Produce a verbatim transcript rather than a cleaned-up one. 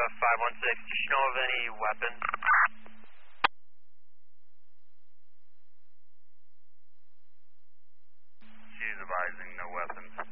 five one six, do you know of any weapons? She's advising no weapons.